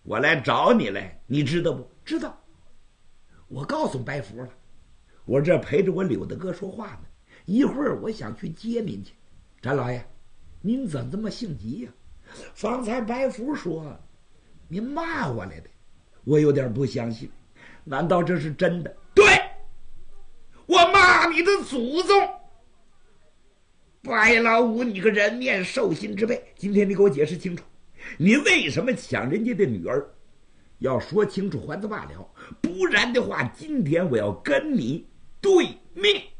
我来找你来，你知道不？知道。我告诉白福了，我这陪着我柳大哥说话呢，一会儿我想去接您去。詹老爷，您怎么这么性急呀？方才白福说您骂我来的，我有点不相信，难道这是真的？对，我骂你的祖宗！白老五，你个人面兽心之辈，今天你给我解释清楚，你为什么抢人家的女儿？要说清楚还则罢了，不然的话，今天我要跟你对命。